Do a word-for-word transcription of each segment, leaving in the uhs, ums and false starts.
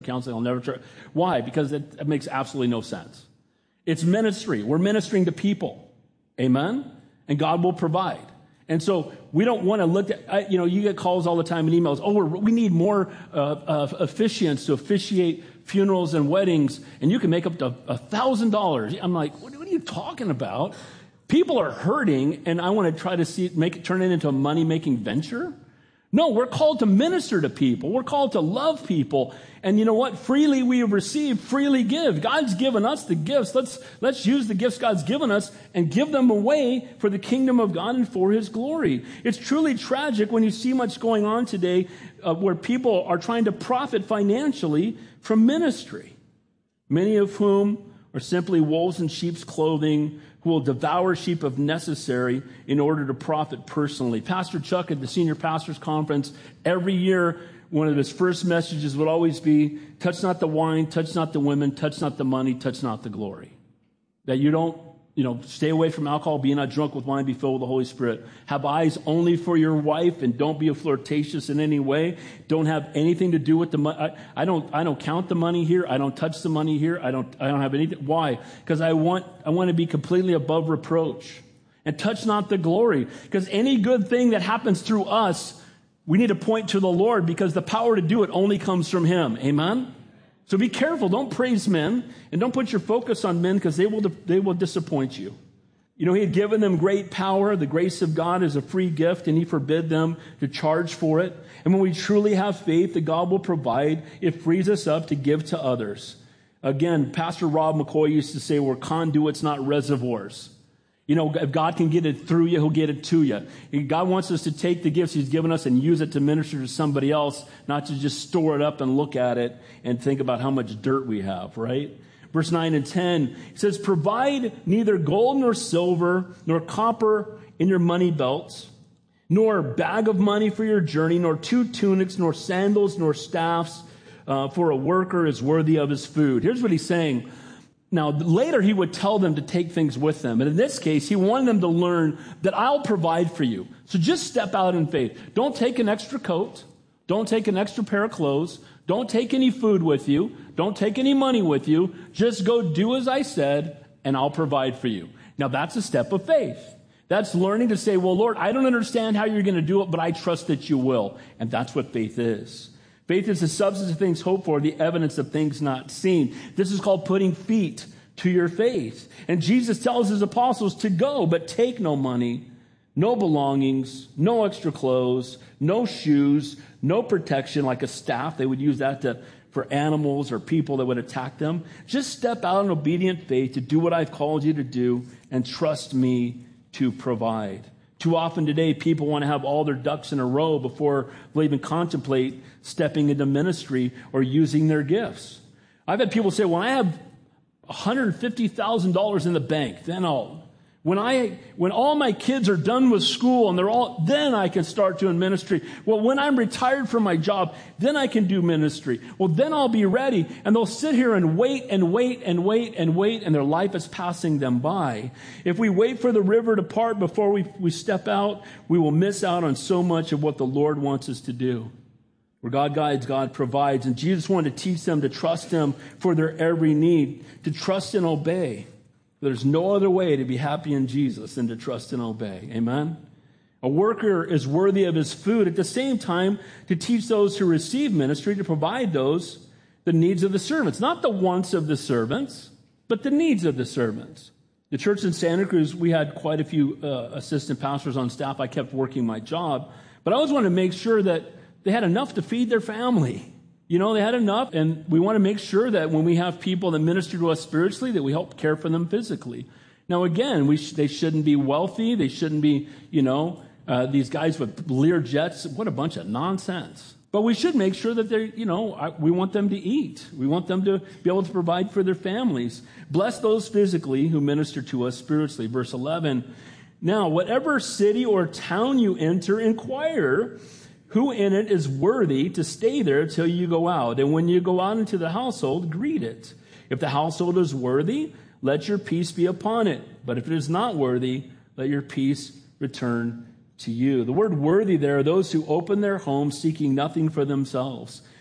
counseling. I'll never try. Why? Because it, it makes absolutely no sense. It's ministry. We're ministering to people. Amen? And God will provide. And so we don't want to look at, you know, you get calls all the time and emails. Oh, we're, we need more uh, uh, officiants to officiate funerals and weddings, and you can make up to a thousand dollars. I'm like, what, what are you talking about? People are hurting, and I want to try to see it, make it turn it into a money-making venture. No, we're called to minister to people. We're called to love people. And you know what? Freely we have received, freely give. God's given us the gifts. Let's, let's use the gifts God's given us and give them away for the kingdom of God and for his glory. It's truly tragic when you see much going on today uh, where people are trying to profit financially from ministry. Many of whom are simply wolves in sheep's clothing who will devour sheep if necessary in order to profit personally. Pastor Chuck at the Senior Pastors Conference, every year, one of his first messages would always be, touch not the wine, touch not the women, touch not the money, touch not the glory. That you don't, you know, stay away from alcohol, be not drunk with wine, be filled with the Holy Spirit. Have eyes only for your wife and don't be flirtatious in any way. Don't have anything to do with the money. I, I don't, I don't count the money here. I don't touch the money here. I don't, I don't have anything. Why? Because I want, I want to be completely above reproach. And touch not the glory. Because any good thing that happens through us, we need to point to the Lord because the power to do it only comes from him. Amen? So be careful. Don't praise men and don't put your focus on men because they will, they will disappoint you. You know, he had given them great power. The grace of God is a free gift and he forbid them to charge for it. And when we truly have faith that God will provide, it frees us up to give to others. Again, Pastor Rob McCoy used to say we're conduits, not reservoirs. You know, if God can get it through you, he'll get it to you. God wants us to take the gifts he's given us and use it to minister to somebody else, not to just store it up and look at it and think about how much dirt we have, right? Verse nine and ten, he says, provide neither gold nor silver nor copper in your money belts, nor bag of money for your journey, nor two tunics, nor sandals, nor staffs, uh, for a worker is worthy of his food. Here's what he's saying. Now, later he would tell them to take things with them. And in this case, he wanted them to learn that I'll provide for you. So just step out in faith. Don't take an extra coat. Don't take an extra pair of clothes. Don't take any food with you. Don't take any money with you. Just go do as I said, and I'll provide for you. Now, that's a step of faith. That's learning to say, well, Lord, I don't understand how you're going to do it, but I trust that you will. And that's what faith is. Faith is the substance of things hoped for, the evidence of things not seen. This is called putting feet to your faith. And Jesus tells his apostles to go, but take no money, no belongings, no extra clothes, no shoes, no protection like a staff. They would use that to, for animals or people that would attack them. Just step out in obedient faith to do what I've called you to do and trust me to provide. Too often today, people want to have all their ducks in a row before they even contemplate stepping into ministry or using their gifts. I've had people say, well, I have one hundred fifty thousand dollars in the bank, then I'll, when I, when all my kids are done with school and they're all, then I can start doing ministry. Well, when I'm retired from my job, then I can do ministry. Well, then I'll be ready. And they'll sit here and wait and wait and wait and wait, and their life is passing them by. If we wait for the river to part before we, we step out, we will miss out on so much of what the Lord wants us to do. Where God guides, God provides. And Jesus wanted to teach them to trust him for their every need, to trust and obey. There's no other way to be happy in Jesus than to trust and obey. Amen? A worker is worthy of his food. At the same time, to teach those who receive ministry to provide those, the needs of the servants. Not the wants of the servants, but the needs of the servants. The church in Santa Cruz, we had quite a few uh, assistant pastors on staff. I kept working my job. But I always wanted to make sure that they had enough to feed their family. You know, they had enough, and we want to make sure that when we have people that minister to us spiritually, that we help care for them physically. Now, again, we sh- they shouldn't be wealthy. They shouldn't be, you know, uh, these guys with Lear jets. What a bunch of nonsense. But we should make sure that they're, you know, I, we want them to eat. We want them to be able to provide for their families. Bless those physically who minister to us spiritually. Verse eleven. Now, whatever city or town you enter, inquire who in it is worthy to stay there till you go out. And when you go out into the household, greet it. If the household is worthy, let your peace be upon it. But if it is not worthy, let your peace return to you. The word worthy there are those who open their homes seeking nothing for themselves,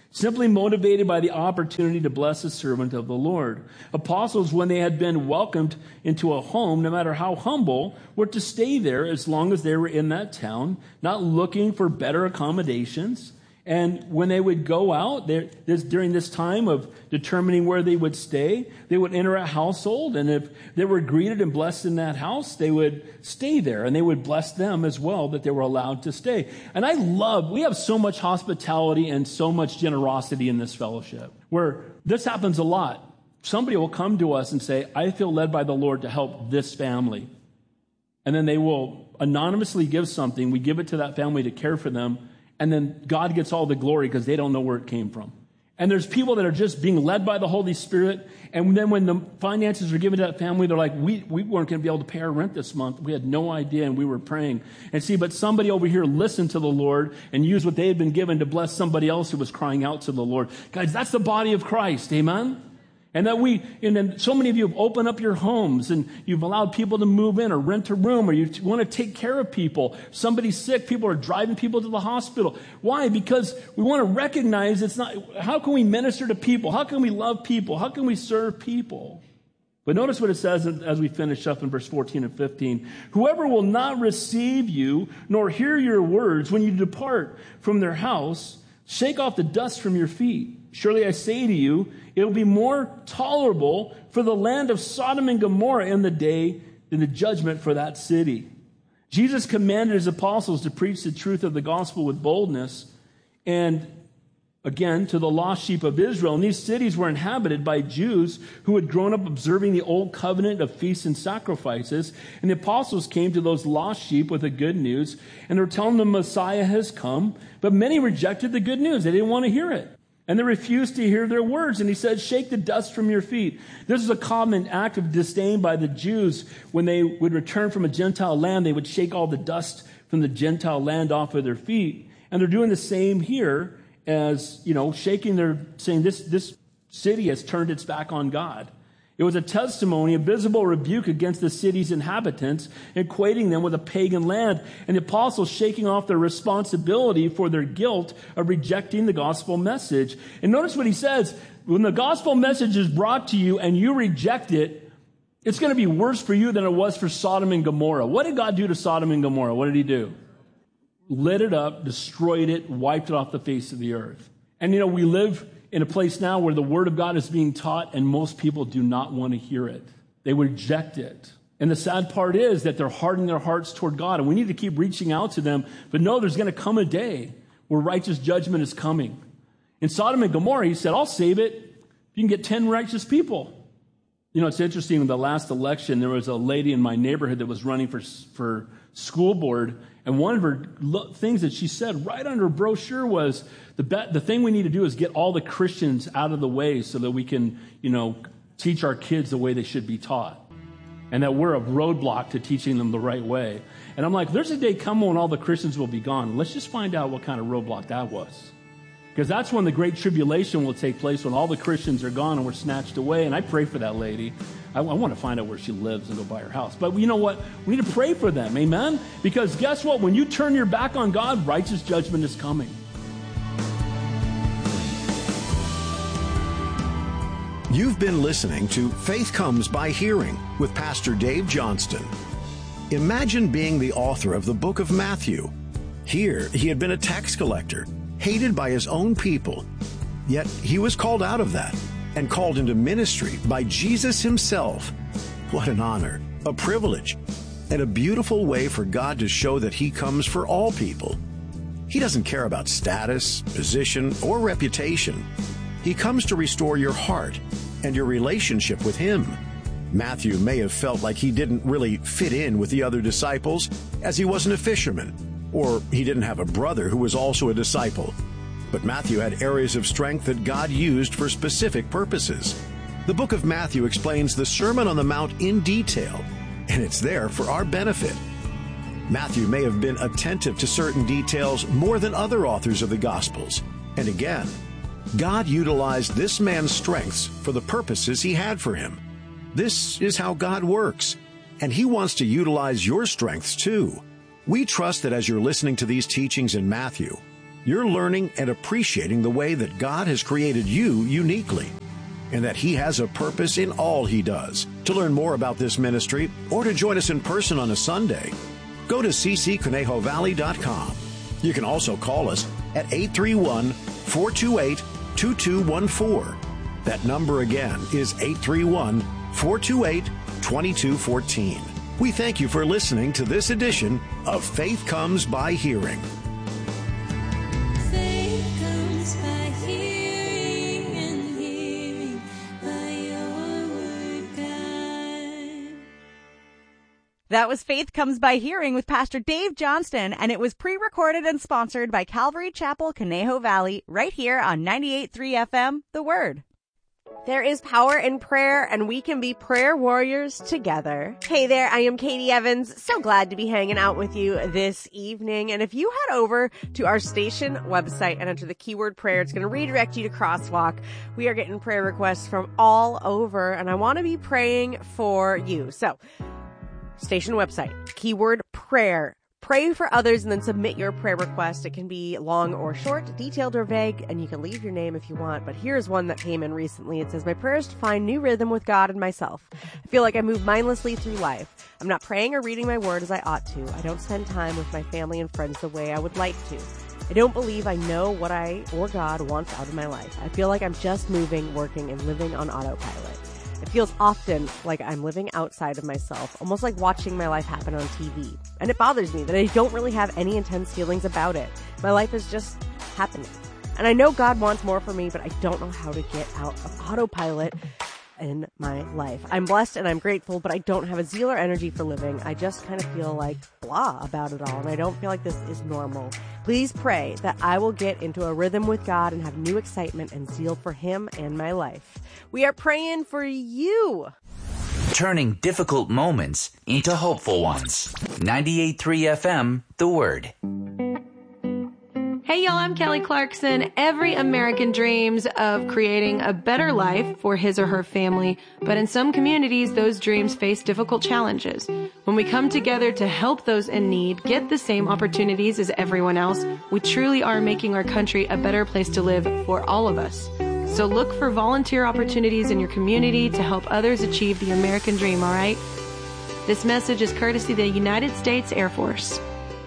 simply motivated by the opportunity to bless a servant of the Lord. Apostles, when they had been welcomed into a home, no matter how humble, were to stay there as long as they were in that town, not looking for better accommodations. And when they would go out, this, during this time of determining where they would stay, they would enter a household. And if they were greeted and blessed in that house, they would stay there. And they would bless them as well that they were allowed to stay. And I love, we have so much hospitality and so much generosity in this fellowship, where this happens a lot. Somebody will come to us and say, I feel led by the Lord to help this family. And then they will anonymously give something. We give it to that family to care for them. And then God gets all the glory because they don't know where it came from. And there's people that are just being led by the Holy Spirit. And then when the finances are given to that family, they're like, we, we weren't going to be able to pay our rent this month. We had no idea, and we were praying. And see, but somebody over here listened to the Lord and used what they had been given to bless somebody else who was crying out to the Lord. Guys, that's the body of Christ. Amen? And that we, and then so many of you have opened up your homes and you've allowed people to move in or rent a room, or you want to take care of people. Somebody's sick. People are driving people to the hospital. Why? Because we want to recognize it's not, how can we minister to people? How can we love people? How can we serve people? But notice what it says as we finish up in verse fourteen and fifteen. Whoever will not receive you nor hear your words when you depart from their house, shake off the dust from your feet. Surely I say to you, it will be more tolerable for the land of Sodom and Gomorrah in the day than the judgment for that city. Jesus commanded his apostles to preach the truth of the gospel with boldness. And again, to the lost sheep of Israel. And these cities were inhabited by Jews who had grown up observing the old covenant of feasts and sacrifices. And the apostles came to those lost sheep with the good news. And they were telling them the Messiah has come. But many rejected the good news. They didn't want to hear it. And they refused to hear their words. And he said, shake the dust from your feet. This is a common act of disdain by the Jews. When they would return from a Gentile land, they would shake all the dust from the Gentile land off of their feet. And they're doing the same here as, you know, shaking their, saying this, this city has turned its back on God. It was a testimony, a visible rebuke against the city's inhabitants, equating them with a pagan land, and the apostles shaking off their responsibility for their guilt of rejecting the gospel message. And notice what he says, when the gospel message is brought to you and you reject it, it's going to be worse for you than it was for Sodom and Gomorrah. What did God do to Sodom and Gomorrah? What did he do? Lit it up, destroyed it, wiped it off the face of the earth. And you know, we live in a place now where the word of God is being taught and most people do not want to hear it. They reject it. And the sad part is that they're hardening their hearts toward God, and we need to keep reaching out to them. But no, there's going to come a day where righteous judgment is coming. In Sodom and Gomorrah, he said, I'll save it if you can get ten righteous people. You know, it's interesting, in the last election, there was a lady in my neighborhood that was running for, for school board. And one of her things that she said right under her brochure was, the bet, the thing we need to do is get all the Christians out of the way so that we can, you know, teach our kids the way they should be taught. And that we're a roadblock to teaching them the right way. And I'm like, there's a day coming when all the Christians will be gone. Let's just find out what kind of roadblock that was. Because that's when the great tribulation will take place, when all the Christians are gone and we're snatched away. And I pray for that lady. I, I want to find out where she lives and go by her house. But you know what? We need to pray for them. Amen? Because guess what? When you turn your back on God, righteous judgment is coming. You've been listening to Faith Comes by Hearing with Pastor Dave Johnston. Imagine being the author of the book of Matthew. Here, he had been a tax collector, hated by his own people. Yet he was called out of that and called into ministry by Jesus himself. What an honor, a privilege, and a beautiful way for God to show that he comes for all people. He doesn't care about status, position, or reputation. He comes to restore your heart and your relationship with him. Matthew may have felt like he didn't really fit in with the other disciples, as he wasn't a fisherman, or he didn't have a brother who was also a disciple. But Matthew had areas of strength that God used for specific purposes. The book of Matthew explains the Sermon on the Mount in detail, and it's there for our benefit. Matthew may have been attentive to certain details more than other authors of the Gospels. And again, God utilized this man's strengths for the purposes he had for him. This is how God works, and he wants to utilize your strengths too. We trust that as you're listening to these teachings in Matthew, you're learning and appreciating the way that God has created you uniquely, and that He has a purpose in all He does. To learn more about this ministry or to join us in person on a Sunday, go to c c conejo valley dot com. You can also call us at eight three one, four two eight, two two one four. That number again is eight three one, four two eight, two two one four. We thank you for listening to this edition of Faith Comes by Hearing. Faith comes by hearing, and hearing by your word, God. That was Faith Comes by Hearing with Pastor Dave Johnston, and it was pre-recorded and sponsored by Calvary Chapel, Conejo Valley, right here on ninety-eight point three F M, The Word. There is power in prayer, and we can be prayer warriors together. Hey there, I am Katie Evans. So glad to be hanging out with you this evening. And if you head over to our station website and enter the keyword prayer, it's going to redirect you to Crosswalk. We are getting prayer requests from all over, and I want to be praying for you. So, station website, keyword prayer. Pray for others and then submit your prayer request. It can be long or short, detailed or vague, and you can leave your name if you want. But here's one that came in recently. It says, my prayers to find new rhythm with God and myself. I feel like I move mindlessly through life. I'm not praying or reading my word as I ought to. I don't spend time with my family and friends the way I would like to. I don't believe I know what I or God wants out of my life. I feel like I'm just moving, working, and living on autopilot. It feels often like I'm living outside of myself, almost like watching my life happen on T V. And it bothers me that I don't really have any intense feelings about it. My life is just happening. And I know God wants more for me, but I don't know how to get out of autopilot in my life. I'm blessed and I'm grateful, but I don't have a zeal or energy for living. I just kind of feel like blah about it all, and I don't feel like this is normal. Please pray that I will get into a rhythm with God and have new excitement and zeal for Him and my life. We are praying for you. Turning difficult moments into hopeful ones. ninety-eight point three F M, The Word. Hey y'all, I'm Kelly Clarkson. Every American dreams of creating a better life for his or her family, but in some communities, those dreams face difficult challenges. When we come together to help those in need get the same opportunities as everyone else, we truly are making our country a better place to live for all of us. So look for volunteer opportunities in your community to help others achieve the American dream, all right? This message is courtesy of the United States Air Force.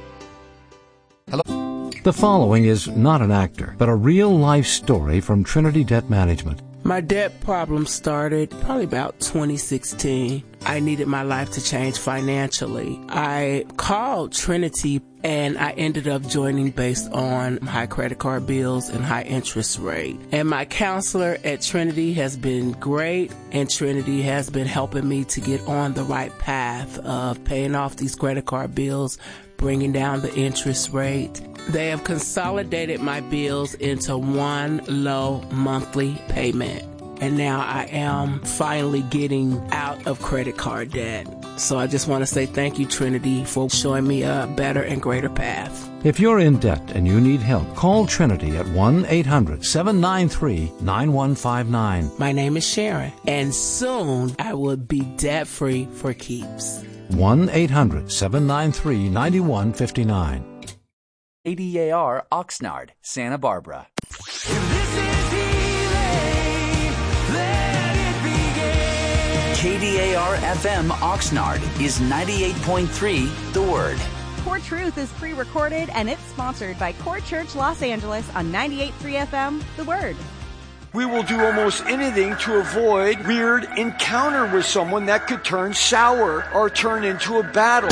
The following is not an actor, but a real-life story from Trinity Debt Management. My debt problem started probably about twenty sixteen. I needed my life to change financially. I called Trinity and I ended up joining based on high credit card bills and high interest rate. And my counselor at Trinity has been great, and Trinity has been helping me to get on the right path of paying off these credit card bills, bringing down the interest rate. They have consolidated my bills into one low monthly payment. And now I am finally getting out of credit card debt. So I just want to say thank you, Trinity, for showing me a better and greater path. If you're in debt and you need help, call Trinity at one eight hundred, seven nine three, nine one five nine. My name is Sharon, and soon I will be debt-free for keeps. one eight hundred, seven nine three, nine one five nine. A D A R Oxnard, Santa Barbara. K D A R F M Oxnard is ninety-eight point three The Word. Core Truth is pre-recorded, and it's sponsored by Core Church Los Angeles on ninety-eight point three F M, The Word. We will do almost anything to avoid weird encounter with someone that could turn sour or turn into a battle.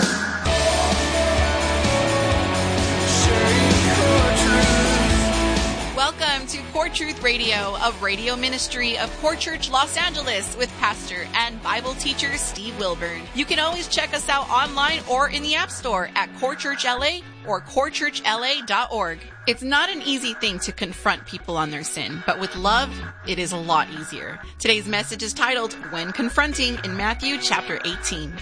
Welcome to Core Truth Radio, a radio ministry of Core Church Los Angeles with pastor and Bible teacher Steve Wilburn. You can always check us out online or in the App Store at Core Church L A or core church l a dot org. It's not an easy thing to confront people on their sin, but with love, it is a lot easier. Today's message is titled, When Confronting, in Matthew chapter eighteen.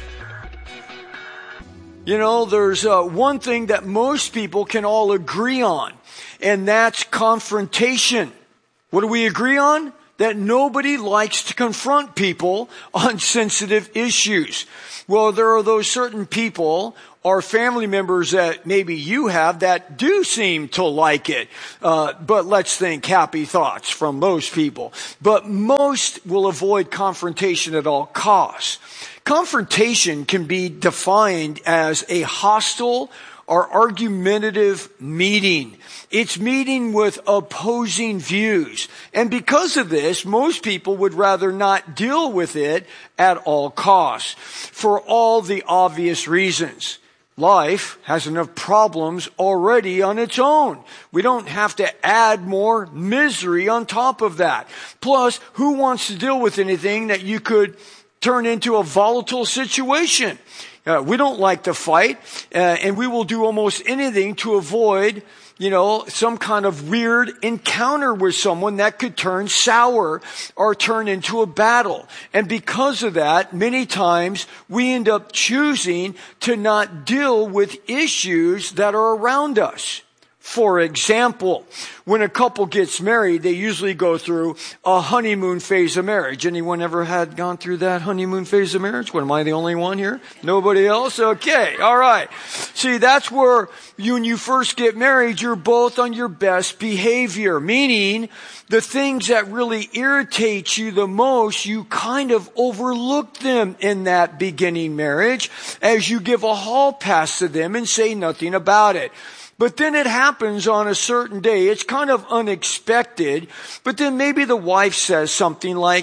You know, there's uh, one thing that most people can all agree on, and that's confrontation. What do we agree on? That nobody likes to confront people on sensitive issues. Well, there are those certain people are family members that maybe you have that do seem to like it. Uh, but let's think happy thoughts from those people. But most will avoid confrontation at all costs. Confrontation can be defined as a hostile or argumentative meeting. It's meeting with opposing views. And because of this, most people would rather not deal with it at all costs for all the obvious reasons. Life has enough problems already on its own. We don't have to add more misery on top of that. Plus, who wants to deal with anything that you could turn into a volatile situation? Uh, we don't like to fight, uh, and we will do almost anything to avoid, you know, some kind of weird encounter with someone that could turn sour or turn into a battle. And because of that, many times we end up choosing to not deal with issues that are around us. For example, when a couple gets married, they usually go through a honeymoon phase of marriage. Anyone ever had gone through that honeymoon phase of marriage? What, am I the only one here? Nobody else? Okay, all right. See, that's where you, when you first get married, you're both on your best behavior, meaning the things that really irritate you the most, you kind of overlook them in that beginning marriage as you give a hall pass to them and say nothing about it. But then it happens on a certain day. It's kind of unexpected. But then maybe the wife says something like,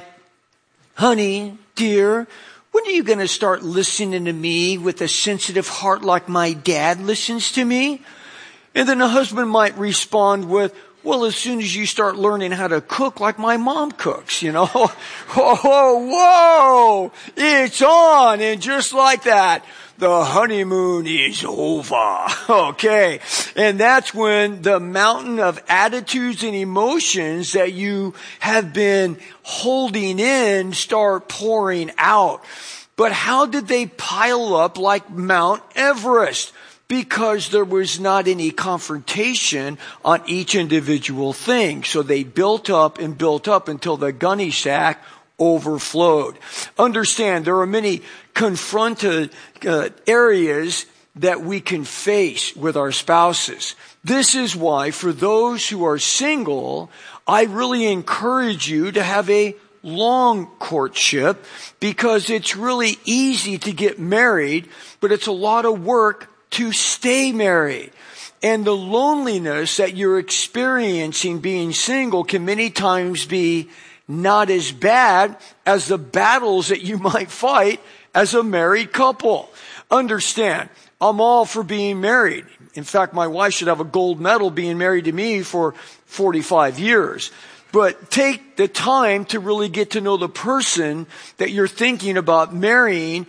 honey, dear, when are you going to start listening to me with a sensitive heart like my dad listens to me? And then the husband might respond with, well, as soon as you start learning how to cook like my mom cooks, you know. Whoa, whoa, it's on. And just like that, the honeymoon is over. Okay. And that's when the mountain of attitudes and emotions that you have been holding in start pouring out. But how did they pile up like Mount Everest? Because there was not any confrontation on each individual thing. So they built up and built up until the gunny sack overflowed. Understand, there are many confronted uh, areas that we can face with our spouses. This is why, for those who are single, I really encourage you to have a long courtship, because it's really easy to get married, but it's a lot of work to stay married. And the loneliness that you're experiencing being single can many times be not as bad as the battles that you might fight as a married couple. Understand, I'm all for being married. In fact, my wife should have a gold medal being married to me for forty-five years. But take the time to really get to know the person that you're thinking about marrying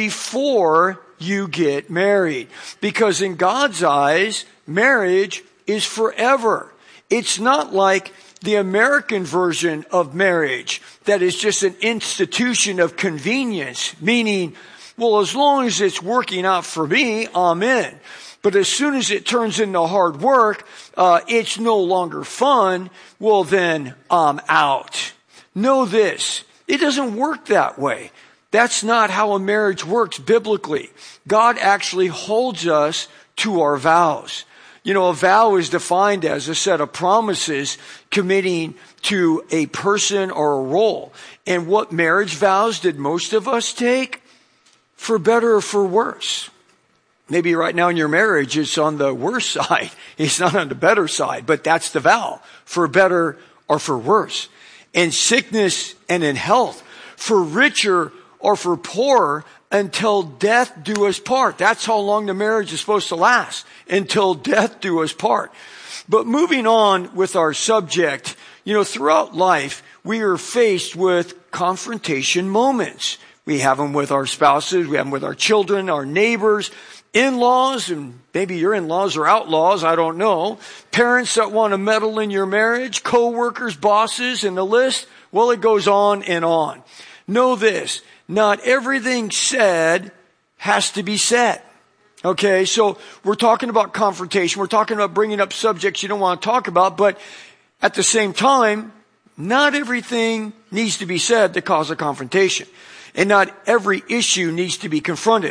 before you get married. Because in God's eyes, marriage is forever. It's not like the American version of marriage that is just an institution of convenience, meaning, well, as long as it's working out for me, I'm in. But as soon as it turns into hard work, uh, it's no longer fun, well, then I'm out. Know this, it doesn't work that way. That's not how a marriage works biblically. God actually holds us to our vows. You know, a vow is defined as a set of promises committing to a person or a role. And what marriage vows did most of us take? For better or for worse. Maybe right now in your marriage, it's on the worse side. It's not on the better side, but that's the vow. For better or for worse. In sickness and in health. For richer or for poorer, until death do us part. That's how long the marriage is supposed to last. Until death do us part. But moving on with our subject, you know, throughout life, we are faced with confrontation moments. We have them with our spouses, we have them with our children, our neighbors, in-laws, and maybe your in-laws are outlaws, I don't know. Parents that want to meddle in your marriage, co-workers, bosses, and the list, well, it goes on and on. Know this, not everything said has to be said. Okay, so we're talking about confrontation. We're talking about bringing up subjects you don't want to talk about, but at the same time, not everything needs to be said to cause a confrontation. And not every issue needs to be confronted.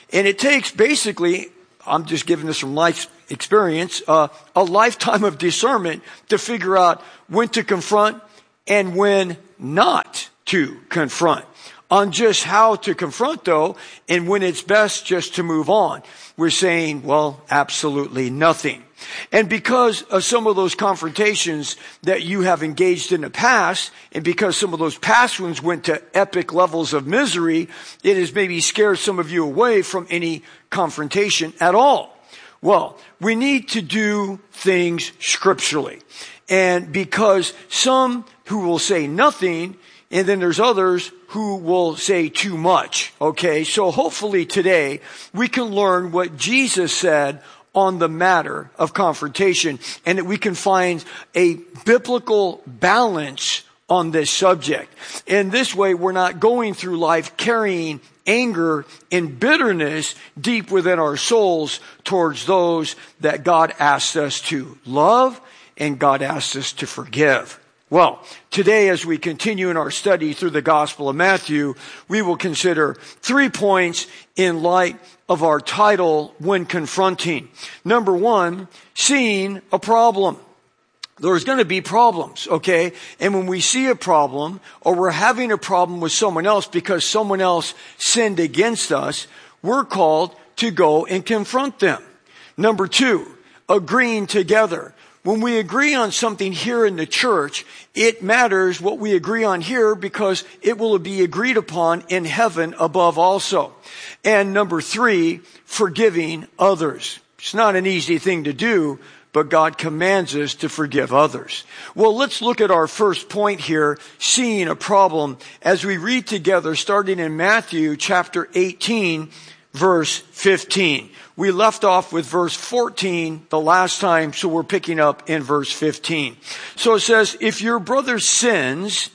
And it takes basically, I'm just giving this from life experience, uh, a lifetime of discernment to figure out when to confront and when not to confront. On just how to confront, though, and when it's best just to move on, we're saying, well, absolutely nothing. And because of some of those confrontations that you have engaged in the past, and because some of those past ones went to epic levels of misery, it has maybe scared some of you away from any confrontation at all. Well, we need to do things scripturally. And because some who will say nothing, and then there's others who will say too much. Okay, so hopefully today we can learn what Jesus said on the matter of confrontation, and that we can find a biblical balance on this subject. In this way, we're not going through life carrying anger and bitterness deep within our souls towards those that God asks us to love and God asks us to forgive. Well, today as we continue in our study through the Gospel of Matthew, we will consider three points in light of our title, When Confronting. Number one, seeing a problem. There's going to be problems, okay? And when we see a problem, or we're having a problem with someone else because someone else sinned against us, we're called to go and confront them. Number two, agreeing together. When we agree on something here in the church, it matters what we agree on here because it will be agreed upon in heaven above also. And number three, forgiving others. It's not an easy thing to do, but God commands us to forgive others. Well, let's look at our first point here, seeing a problem, as we read together starting in Matthew chapter eighteen, verse fifteen. We left off with verse fourteen the last time, so we're picking up in verse fifteen. So it says, if your brother sins,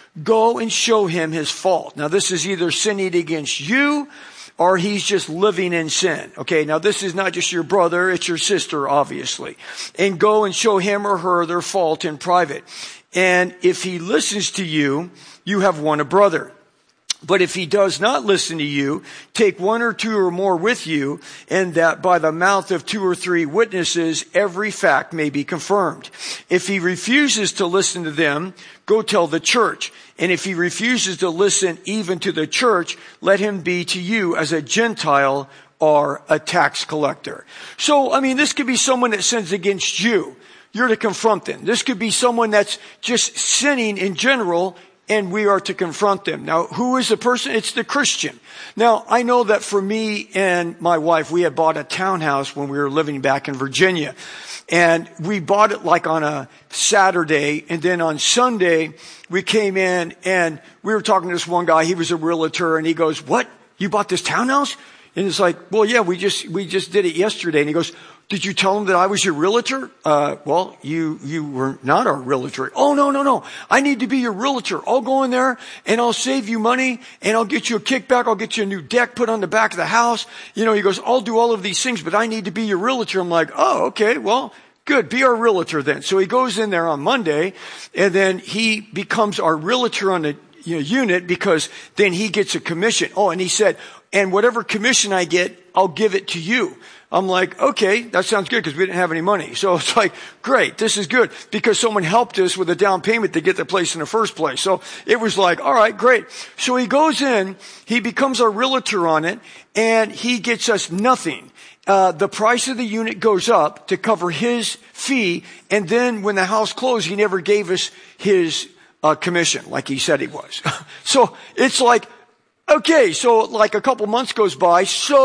go and show him his fault. Now this is either sinning against you or he's just living in sin. Okay, now this is not just your brother, it's your sister, obviously. And go and show him or her their fault in private. And if he listens to you, you have won a brother. But if he does not listen to you, take one or two or more with you, and that by the mouth of two or three witnesses, every fact may be confirmed. If he refuses to listen to them, go tell the church. And if he refuses to listen even to the church, let him be to you as a Gentile or a tax collector. So, I mean, this could be someone that sins against you. You're to confront them. This could be someone that's just sinning in general, and we are to confront them. Now, who is the person? It's the Christian. Now, I know that for me and my wife, we had bought a townhouse when we were living back in Virginia. And we bought it like on a Saturday. And then on Sunday, we came in and we were talking to this one guy. He was a realtor, and he goes, "What? You bought this townhouse?" And it's like, "Well, yeah, we just, we just did it yesterday." And he goes, "Did you tell him that I was your realtor?" Uh, well, you, you were not our realtor. "Oh, no, no, no. I need to be your realtor. I'll go in there and I'll save you money and I'll get you a kickback. I'll get you a new deck put on the back of the house." You know, he goes, "I'll do all of these things, but I need to be your realtor." I'm like, "Oh, okay. Well, good. Be our realtor then." So he goes in there on Monday, and then he becomes our realtor on the you know, unit, because then he gets a commission. Oh, and he said, "And whatever commission I get, I'll give it to you." I'm like, okay, that sounds good, because we didn't have any money. So it's like, great, this is good, because someone helped us with a down payment to get the place in the first place. So it was like, all right, great. So he goes in, he becomes our realtor on it, and he gets us nothing. Uh, the price of the unit goes up to cover his fee, and then when the house closed, he never gave us his uh, commission like he said he was. So it's like, okay, so like a couple months goes by,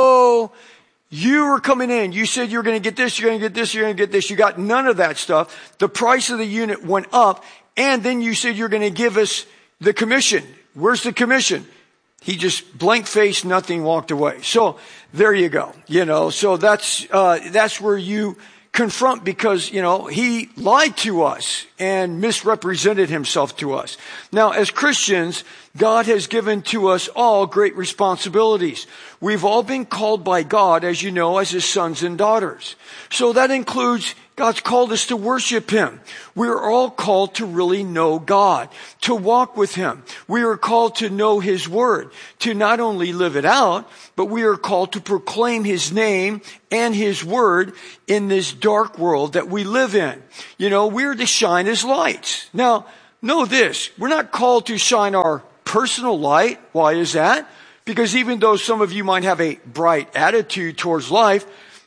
so you were coming in. You said you were going to get this, you're going to get this, you're going to get this. You got none of that stuff. The price of the unit went up, and then you said you're going to give us the commission. Where's the commission? He just blank-faced, nothing, walked away. So there you go. You know, so that's uh that's where you confront, because, you know, he lied to us and misrepresented himself to us. Now, as Christians, God has given to us all great responsibilities. We've all been called by God, as you know, as his sons and daughters. So that includes, God's called us to worship him. We're all called to really know God, to walk with him. We are called to know his word, to not only live it out, but we are called to proclaim his name and his word in this dark world that we live in. You know, we're to shine as lights. Now, know this, we're not called to shine our personal light. Why is that? Because even though some of you might have a bright attitude towards life,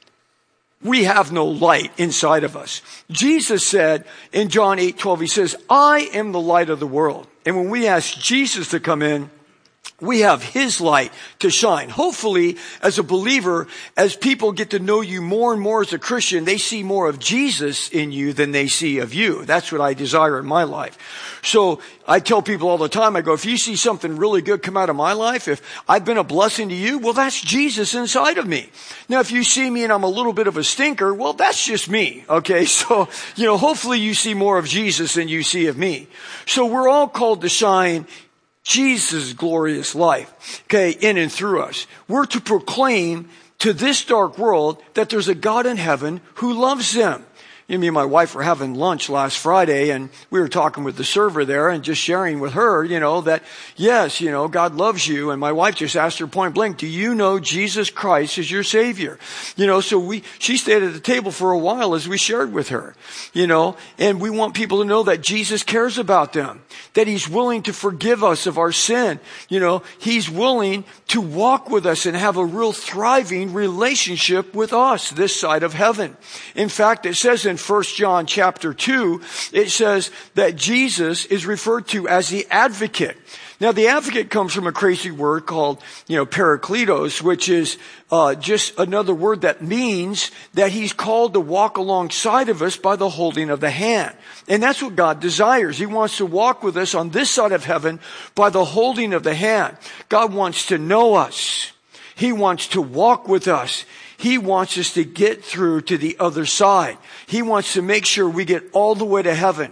we have no light inside of us. Jesus said in John eight twelve, he says, I am the light of the world. And when we ask Jesus to come in, we have his light to shine. Hopefully, as a believer, as people get to know you more and more as a Christian, they see more of Jesus in you than they see of you. That's what I desire in my life. So I tell people all the time, I go, if you see something really good come out of my life, if I've been a blessing to you, well, that's Jesus inside of me. Now, if you see me and I'm a little bit of a stinker, well, that's just me. Okay. So, you know, hopefully you see more of Jesus than you see of me. So we're all called to shine Jesus' glorious life, okay, in and through us. We're to proclaim to this dark world that there's a God in heaven who loves them. You know, me and my wife were having lunch last Friday, and we were talking with the server there and just sharing with her, you know, that, yes, you know, God loves you. And my wife just asked her point blank, do you know Jesus Christ is your Savior? You know, so we, she stayed at the table for a while as we shared with her, you know, and we want people to know that Jesus cares about them, that he's willing to forgive us of our sin. You know, he's willing to walk with us and have a real thriving relationship with us this side of heaven. In fact, it says in First John chapter two, it says that Jesus is referred to as the advocate. Now, the advocate comes from a crazy word called, you know, parakletos, which is uh, just another word that means that he's called to walk alongside of us by the holding of the hand. And that's what God desires. He wants to walk with us on this side of heaven by the holding of the hand. God wants to know us. He wants to walk with us. He wants us to get through to the other side. He wants to make sure we get all the way to heaven.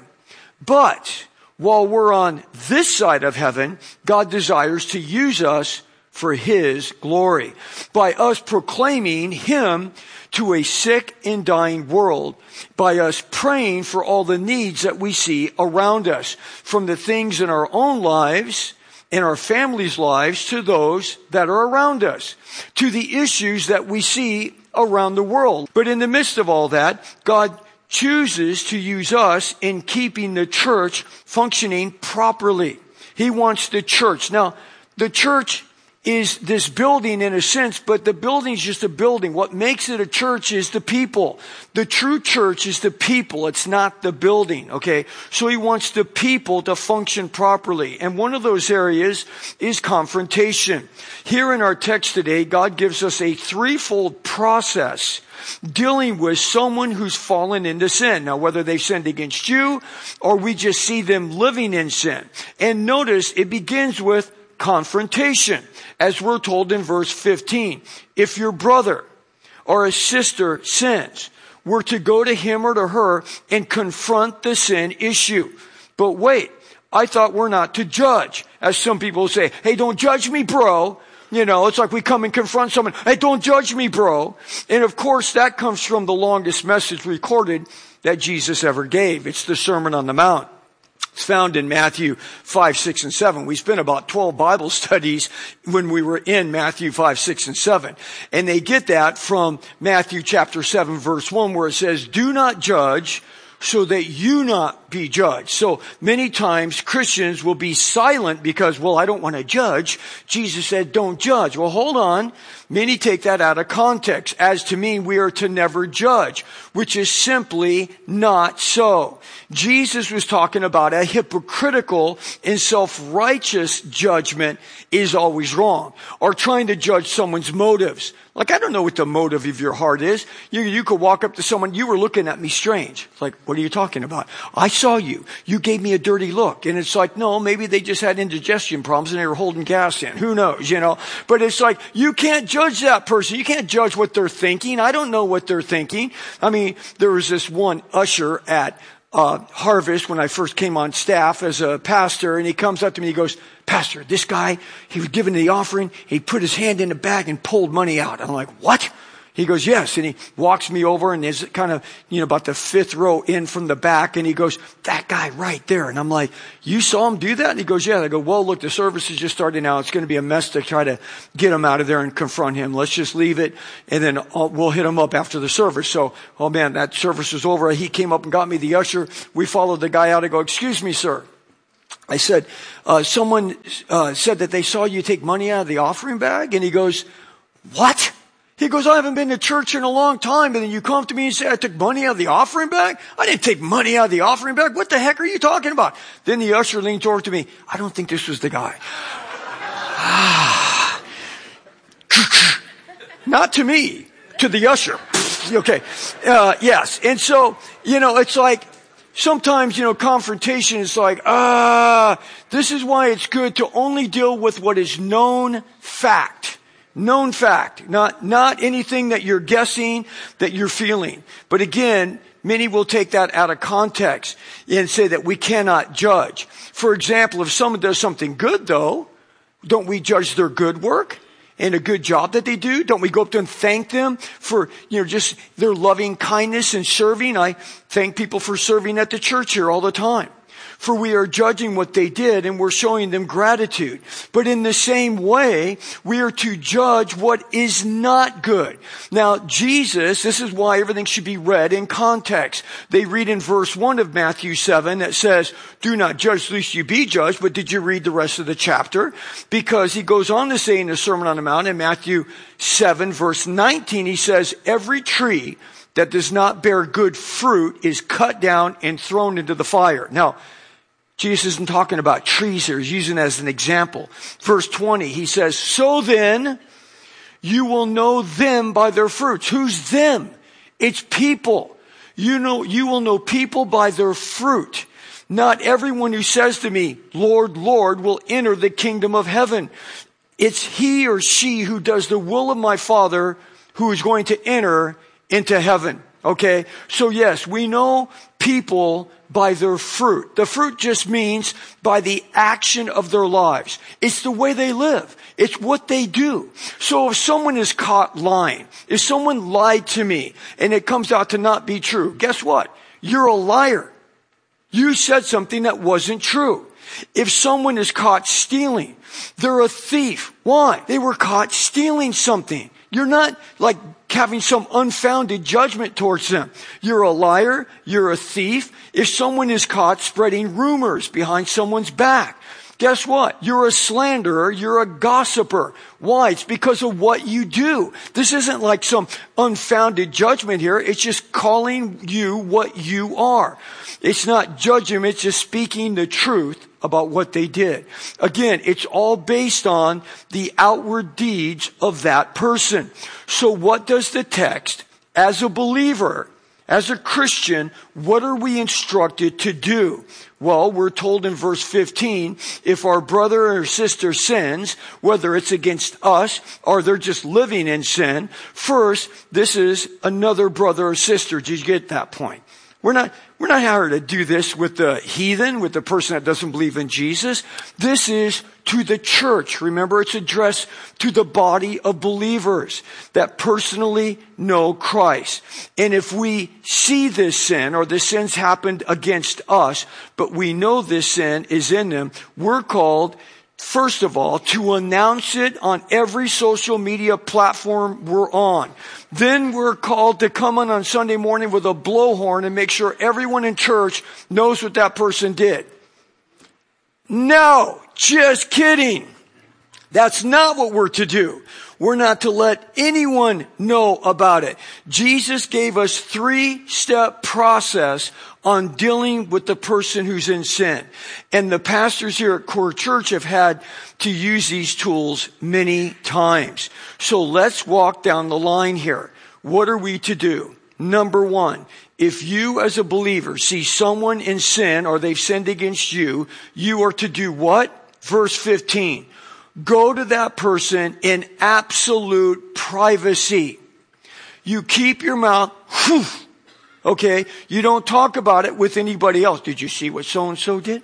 But while we're on this side of heaven, God desires to use us for his glory by us proclaiming him to a sick and dying world, by us praying for all the needs that we see around us, from the things in our own lives, in our families' lives, to those that are around us, to the issues that we see around the world. But in the midst of all that, God chooses to use us in keeping the church functioning properly. He wants the church. Now, the church is this building in a sense, but the building's just a building. What makes it a church is the people. The true church is the people. It's not the building, okay? So he wants the people to function properly. And one of those areas is confrontation. Here in our text today, God gives us a threefold process dealing with someone who's fallen into sin. Now, whether they've sinned against you or we just see them living in sin. And notice it begins with confrontation, as we're told in verse fifteen. If your brother or a sister sins, we're to go to him or to her and confront the sin issue. But wait, I thought we're not to judge. As some people say, hey, don't judge me, bro. You know, it's like we come and confront someone. Hey, don't judge me, bro. And of course, that comes from the longest message recorded that Jesus ever gave. It's the Sermon on the Mount. It's found in Matthew five, six, and seven. We spent about twelve Bible studies when we were in Matthew five, six, and seven. And they get that from Matthew chapter seven, verse one, where it says, do not judge so that you not be judged. So many times Christians will be silent because, well, I don't want to judge. Jesus said, don't judge. Well, hold on. Many take that out of context as to mean we are to never judge, which is simply not so. Jesus was talking about a hypocritical and self-righteous judgment is always wrong, or trying to judge someone's motives. Like, I don't know what the motive of your heart is. You, you could walk up to someone, you were looking at me strange. It's like, what are you talking about? I saw you. You gave me a dirty look. And it's like, no, maybe they just had indigestion problems and they were holding gas in. Who knows, you know? But it's like, you can't judge that person. You can't judge what they're thinking. I don't know what they're thinking. I mean, there was this one usher at Uh, Harvest when I first came on staff as a pastor, and he comes up to me and he goes, Pastor, this guy, he was giving the offering, he put his hand in the bag and pulled money out. I'm like, what? He goes, yes. And he walks me over and is kind of, you know, about the fifth row in from the back. And he goes, that guy right there. And I'm like, you saw him do that? And he goes, yeah. I go, well, look, the service is just starting now. It's going to be a mess to try to get him out of there and confront him. Let's just leave it. And then I'll, we'll hit him up after the service. So, oh man, that service was over. He came up and got me the usher. We followed the guy out. I go, excuse me, sir. I said, uh, someone uh, said that they saw you take money out of the offering bag. And he goes, what? He goes, I haven't been to church in a long time. And then you come up to me and say, I took money out of the offering bag? I didn't take money out of the offering bag. What the heck are you talking about? Then the usher leans over to me. I don't think this was the guy. Not to me, to the usher. Okay. Uh, yes. And so, you know, it's like, sometimes, you know, confrontation is like, ah, this is why it's good to only deal with what is known fact. Known fact, not, not anything that you're guessing, that you're feeling. But again, many will take that out of context and say that we cannot judge. For example, if someone does something good though, don't we judge their good work and a good job that they do? Don't we go up to them and thank them for, you know, just their loving kindness and serving? I thank people for serving at the church here all the time. For we are judging what they did and we're showing them gratitude. But in the same way, we are to judge what is not good. Now, Jesus, this is why everything should be read in context. They read in verse one of Matthew seven that says, do not judge lest you be judged. But did you read the rest of the chapter? Because he goes on to say in the Sermon on the Mount in Matthew seven verse nineteen, he says, every tree that does not bear good fruit is cut down and thrown into the fire. Now, Jesus isn't talking about trees here. He's using it as an example. Verse twenty, he says, so then you will know them by their fruits. Who's them? It's people. You know, you will know people by their fruit. Not everyone who says to me, Lord, Lord, will enter the kingdom of heaven. It's he or she who does the will of my Father who is going to enter into heaven. Okay? So yes, we know people by their fruit. The fruit just means by the action of their lives. It's the way they live. It's what they do. So if someone is caught lying, if someone lied to me and it comes out to not be true, guess what? You're a liar. You said something that wasn't true. If someone is caught stealing, they're a thief. Why? They were caught stealing something. You're not like having some unfounded judgment towards them. You're a liar. You're a thief. If someone is caught spreading rumors behind someone's back, guess what? You're a slanderer. You're a gossiper. Why? It's because of what you do. This isn't like some unfounded judgment here. It's just calling you what you are. It's not judging. It's just speaking the truth about what they did. Again, it's all based on the outward deeds of that person. So what does the text, as a believer, as a Christian, what are we instructed to do? Well, we're told in verse fifteen, if our brother or sister sins, whether it's against us or they're just living in sin, first, this is another brother or sister. Did you get that point? We're not, we're not here to do this with the heathen, with the person that doesn't believe in Jesus. This is to the church. Remember, it's addressed to the body of believers that personally know Christ. And if we see this sin or the sins happened against us, but we know this sin is in them, we're called, first of all, to announce it on every social media platform we're on. Then we're called to come in on Sunday morning with a blowhorn and make sure everyone in church knows what that person did. No, just kidding. That's not what we're to do. We're not to let anyone know about it. Jesus gave us three-step process on dealing with the person who's in sin. And the pastors here at Core Church have had to use these tools many times. So let's walk down the line here. What are we to do? Number one, if you as a believer see someone in sin or they've sinned against you, you are to do what? Verse fifteen. Go to that person in absolute privacy. You keep your mouth, whew, okay? You don't talk about it with anybody else. Did you see what so-and-so did?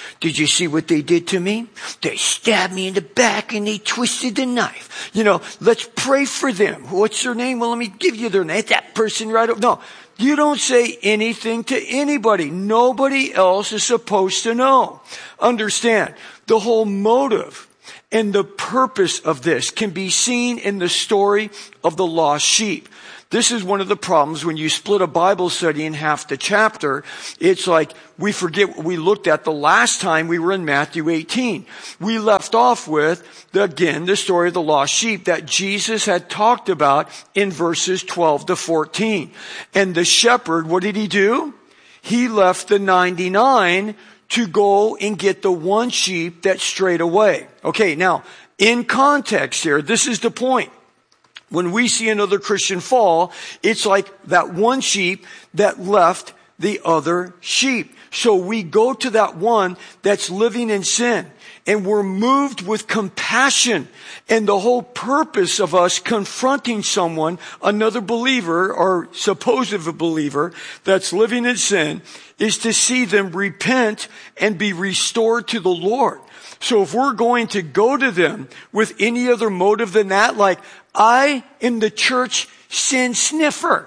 Did you see what they did to me? They stabbed me in the back and they twisted the knife. You know, let's pray for them. What's their name? Well, let me give you their name. That person right over. No, you don't say anything to anybody. Nobody else is supposed to know. Understand, the whole motive and the purpose of this can be seen in the story of the lost sheep. This is one of the problems when you split a Bible study in half the chapter. It's like we forget what we looked at the last time we were in Matthew eighteen. We left off with, again, the story of the lost sheep that Jesus had talked about in verses twelve to fourteen. And the shepherd, what did he do? He left the ninety-nine to go and get the one sheep that strayed away. Okay, now, in context here, this is the point. When we see another Christian fall, it's like that one sheep that left the other sheep. So we go to that one that's living in sin, and we're moved with compassion. And the whole purpose of us confronting someone, another believer or supposed believer that's living in sin, is to see them repent and be restored to the Lord. So if we're going to go to them with any other motive than that, like, I am the church sin sniffer,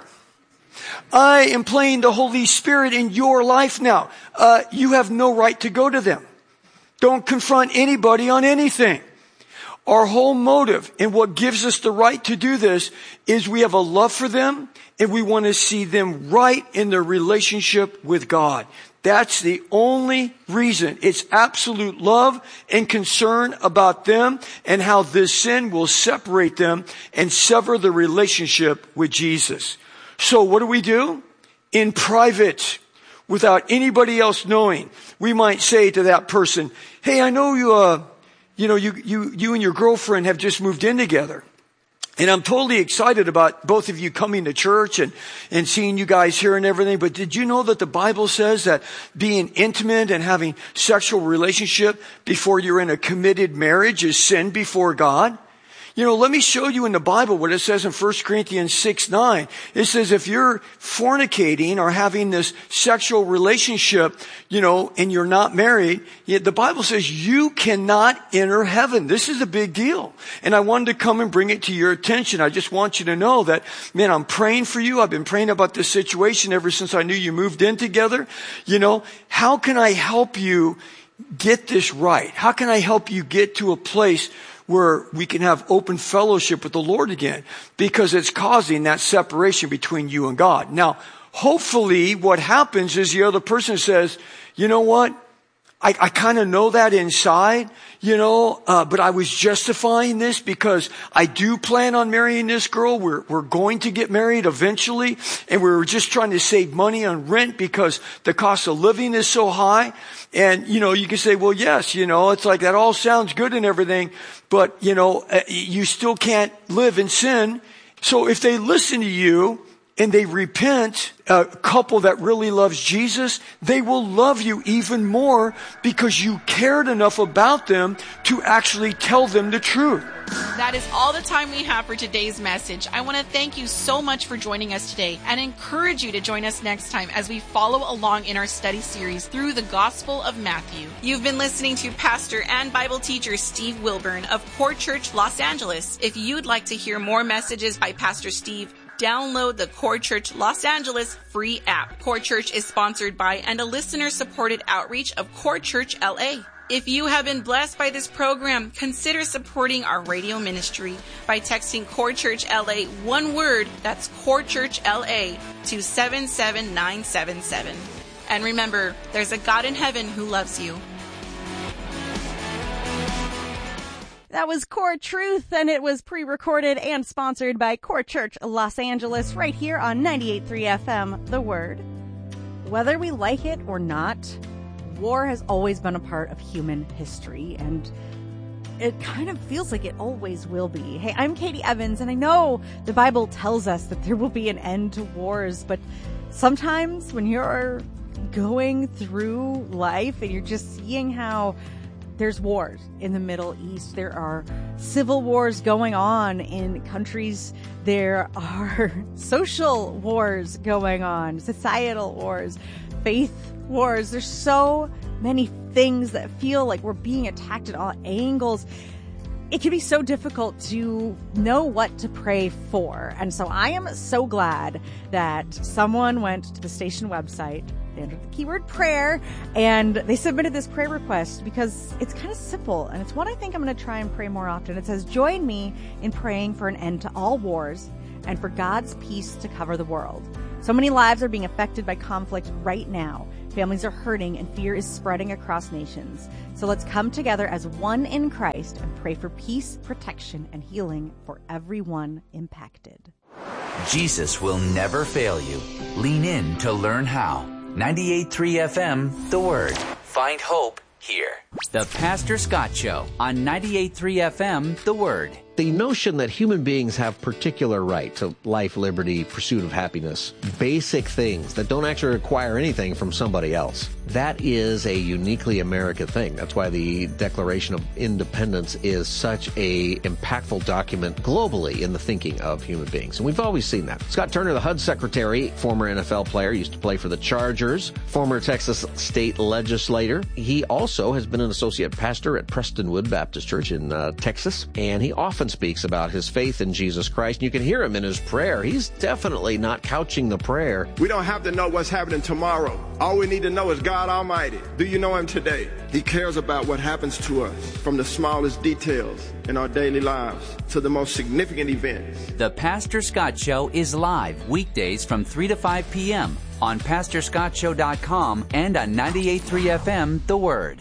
I am playing the Holy Spirit in your life now, uh, you have no right to go to them. Don't confront anybody on anything. Our whole motive and what gives us the right to do this is we have a love for them and we want to see them right in their relationship with God. That's the only reason. It's absolute love and concern about them and how this sin will separate them and sever the relationship with Jesus. So what do we do? In private, without anybody else knowing, we might say to that person, hey, I know you, uh, you know, you, you, you and your girlfriend have just moved in together. And I'm totally excited about both of you coming to church and, and seeing you guys here and everything. But did you know that the Bible says that being intimate and having sexual relationship before you're in a committed marriage is sin before God? You know, let me show you in the Bible what it says in First Corinthians six nine. It says if you're fornicating or having this sexual relationship, you know, and you're not married, the Bible says you cannot enter heaven. This is a big deal. And I wanted to come and bring it to your attention. I just want you to know that, man, I'm praying for you. I've been praying about this situation ever since I knew you moved in together. You know, how can I help you get this right? How can I help you get to a place where we can have open fellowship with the Lord again? Because it's causing that separation between you and God. Now, hopefully what happens is the other person says, you know what? I, I kind of know that inside, you know, uh, but I was justifying this because I do plan on marrying this girl. We're, we're going to get married eventually. And we were just trying to save money on rent because the cost of living is so high. And, you know, you can say, well, yes, you know, it's like that all sounds good and everything, but, you know, you still can't live in sin. So if they listen to you and they repent, a couple that really loves Jesus, they will love you even more because you cared enough about them to actually tell them the truth. That is all the time we have for today's message. I want to thank you so much for joining us today and encourage you to join us next time as we follow along in our study series through the Gospel of Matthew. You've been listening to pastor and Bible teacher Steve Wilburn of Core Church Los Angeles. If you'd like to hear more messages by Pastor Steve, download the Core Church Los Angeles free app. Core Church is sponsored by and a listener-supported outreach of Core Church L A. If you have been blessed by this program, consider supporting our radio ministry by texting Core Church L A one word, that's Core Church L A, to seven seven nine seven seven. And remember, there's a God in heaven who loves you. That was Core Truth, and it was pre-recorded and sponsored by Core Church Los Angeles right here on ninety-eight point three F M, The Word. Whether we like it or not, war has always been a part of human history, and it kind of feels like it always will be. Hey, I'm Katie Evans, and I know the Bible tells us that there will be an end to wars, but sometimes when you're going through life and you're just seeing how there's wars in the Middle East, there are civil wars going on in countries, there are social wars going on, societal wars, faith wars. There's so many things that feel like we're being attacked at all angles, it can be so difficult to know what to pray for. And so I am so glad that someone went to the station website, they entered the keyword prayer, and they submitted this prayer request because it's kind of simple, and it's what I think I'm going to try and pray more often. It says, join me in praying for an end to all wars and for God's peace to cover the world. So many lives are being affected by conflict right now. Families are hurting and fear is spreading across nations. So let's come together as one in Christ and pray for peace, protection, and healing for everyone impacted. Jesus will never fail you. Lean in to learn how. ninety-eight point three F M, The Word. Find hope here. The Pastor Scott Show on ninety-eight point three F M, The Word. The notion that human beings have particular right to life, liberty, pursuit of happiness, basic things that don't actually require anything from somebody else, that is a uniquely American thing. That's why the Declaration of Independence is such a impactful document globally in the thinking of human beings. And we've always seen that. Scott Turner, the H U D secretary, former N F L player, used to play for the Chargers, former Texas state legislator. He also has been an associate pastor at Prestonwood Baptist Church in uh, Texas, and he often speaks about his faith in Jesus Christ. You can hear him in his prayer. He's definitely not couching the prayer. We don't have to know what's happening tomorrow. All we need to know is God Almighty. Do you know him today? He cares about what happens to us, from the smallest details in our daily lives to the most significant events. The Pastor Scott Show is live weekdays from three to five p.m. on pastor scott show dot com and on ninety-eight point three F M, The Word.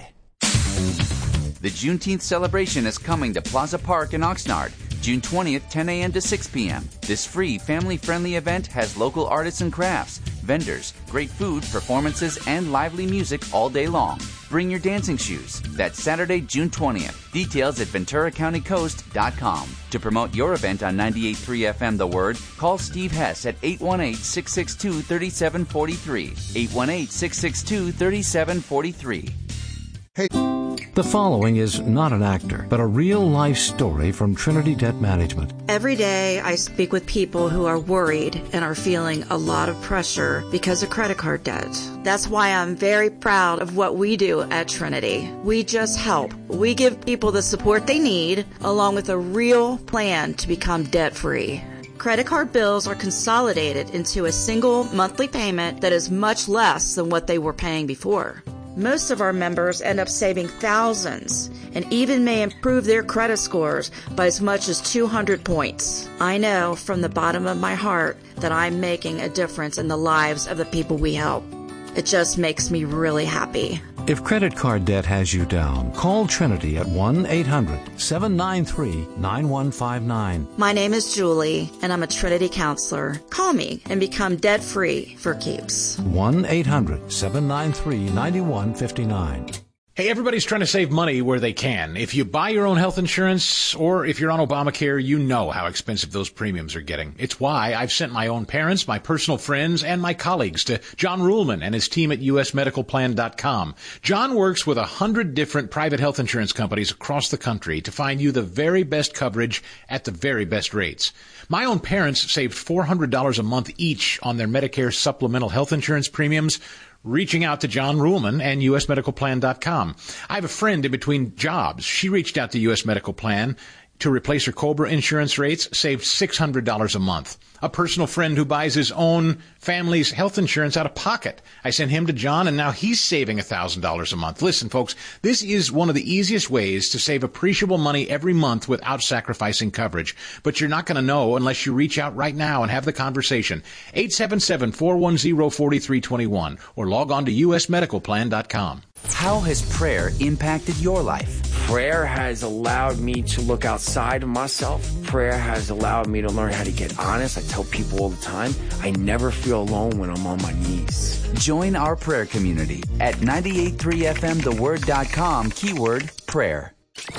The Juneteenth celebration is coming to Plaza Park in Oxnard, June twentieth, ten a.m. to six p.m. This free, family-friendly event has local artists and crafts, vendors, great food, performances, and lively music all day long. Bring your dancing shoes. That's Saturday, June twentieth. Details at ventura county coast dot com. To promote your event on ninety-eight point three F M The Word, call Steve Hess at eight one eight, six six two, three seven four three. eight one eight, six six two, three seven four three. Hey. The following is not an actor, but a real-life story from Trinity Debt Management. Every day I speak with people who are worried and are feeling a lot of pressure because of credit card debt. That's why I'm very proud of what we do at Trinity. We just help. We give people the support they need, along with a real plan to become debt-free. Credit card bills are consolidated into a single monthly payment that is much less than what they were paying before. Most of our members end up saving thousands and even may improve their credit scores by as much as two hundred points. I know from the bottom of my heart that I'm making a difference in the lives of the people we help. It just makes me really happy. If credit card debt has you down, call Trinity at one eight hundred, seven nine three, nine one five nine. My name is Julie, and I'm a Trinity counselor. Call me and become debt-free for keeps. one eight hundred, seven nine three, nine one five nine. Hey, everybody's trying to save money where they can. If you buy your own health insurance or if you're on Obamacare, you know how expensive those premiums are getting. It's why I've sent my own parents, my personal friends, and my colleagues to John Ruhlman and his team at U S medical plan dot com. John works with a hundred different private health insurance companies across the country to find you the very best coverage at the very best rates. My own parents saved four hundred dollars a month each on their Medicare supplemental health insurance premiums, reaching out to John Ruhlman and U S medical plan dot com. I have a friend in between jobs. She reached out to U S Medical Plan to replace her COBRA insurance rates, saved six hundred dollars a month. A personal friend who buys his own family's health insurance out of pocket. I sent him to John, and now he's saving one thousand dollars a month. Listen, folks, this is one of the easiest ways to save appreciable money every month without sacrificing coverage. But you're not going to know unless you reach out right now and have the conversation. eight seven seven, four one zero, four three two one or log on to U S medical plan dot com. How has prayer impacted your life? Prayer has allowed me to look outside of myself. Prayer has allowed me to learn how to get honest. I tell people all the time, I never feel alone when I'm on my knees. Join our prayer community at ninety-eight point three F M the word dot com, keyword prayer.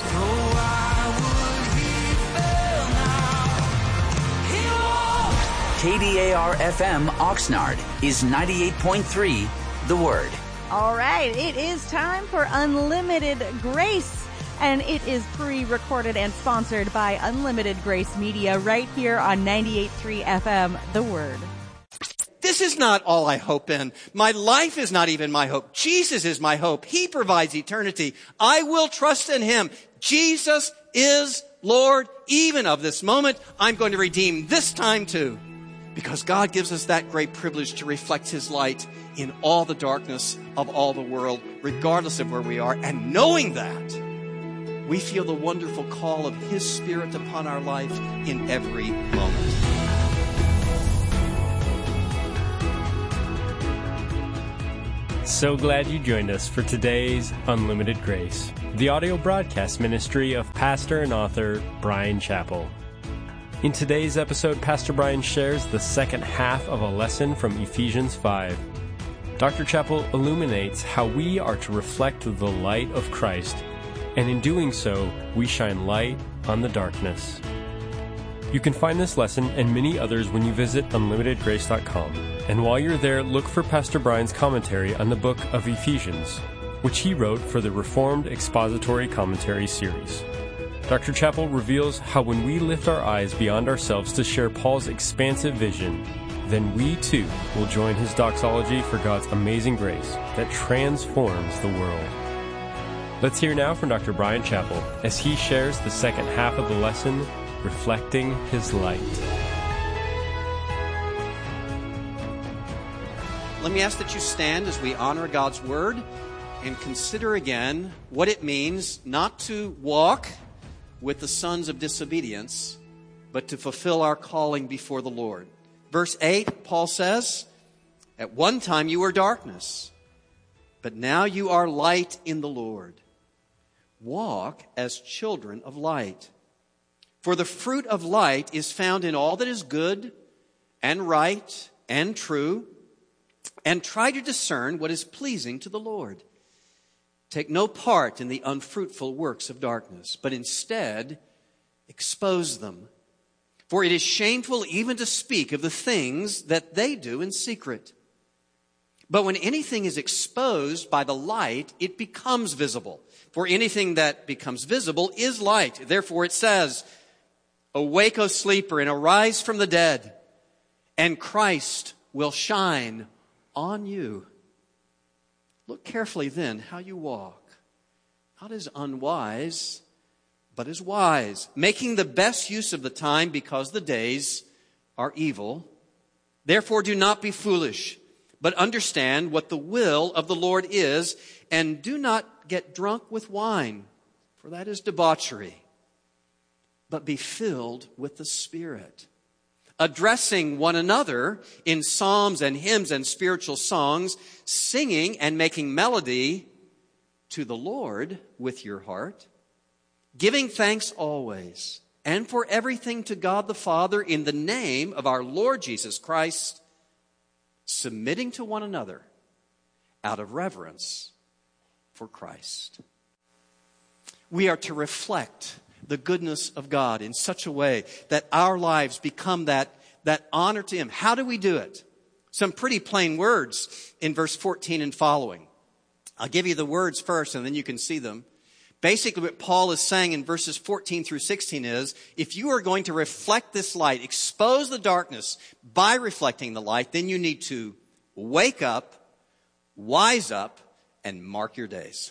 K D A R F M Oxnard is ninety-eight point three The Word. All right, it is time for Unlimited Grace, and it is pre-recorded and sponsored by Unlimited Grace Media right here on ninety-eight point three F M The Word. This This is not all I hope in. My life is not even my hope. Jesus is my hope. He provides eternity. I will trust in him. Jesus is Lord. Even of this moment, I'm going to redeem this time too. Because God gives us that great privilege to reflect his light in all the darkness of all the world, regardless of where we are. And knowing that, we feel the wonderful call of his Spirit upon our life in every moment. So glad you joined us for today's Unlimited Grace, the audio broadcast ministry of pastor and author Bryan Chapell. In today's episode, Pastor Bryan shares the second half of a lesson from Ephesians five. Doctor Chapell illuminates how we are to reflect the light of Christ, and in doing so, we shine light on the darkness. You can find this lesson and many others when you visit unlimited grace dot com. And while you're there, look for Pastor Bryan's commentary on the book of Ephesians, which he wrote for the Reformed Expository Commentary series. Doctor Chapell reveals how when we lift our eyes beyond ourselves to share Paul's expansive vision, then we too will join his doxology for God's amazing grace that transforms the world. Let's hear now from Doctor Bryan Chapell as he shares the second half of the lesson, Reflecting His Light. Let me ask that you stand as we honor God's word and consider again what it means not to walk with the sons of disobedience, but to fulfill our calling before the Lord. Verse eight, Paul says, "At one time you were darkness, but now you are light in the Lord. Walk as children of light. For the fruit of light is found in all that is good and right and true, and try to discern what is pleasing to the Lord. Take no part in the unfruitful works of darkness, but instead expose them. For it is shameful even to speak of the things that they do in secret. But when anything is exposed by the light, it becomes visible. For anything that becomes visible is light. Therefore it says, 'Awake, O sleeper, and arise from the dead, and Christ will shine on you.' Look carefully then how you walk, not as unwise, but as wise, making the best use of the time because the days are evil. Therefore do not be foolish, but understand what the will of the Lord is, and do not get drunk with wine, for that is debauchery, but be filled with the Spirit, addressing one another in psalms and hymns and spiritual songs, singing and making melody to the Lord with your heart, giving thanks always and for everything to God the Father in the name of our Lord Jesus Christ, submitting to one another out of reverence for Christ." We are to reflect the goodness of God in such a way that our lives become that, that honor to Him. How do we do it? Some pretty plain words in verse fourteen and following. I'll give you the words first and then you can see them. Basically what Paul is saying in verses fourteen through sixteen is, if you are going to reflect this light, expose the darkness by reflecting the light, then you need to wake up, wise up, and mark your days.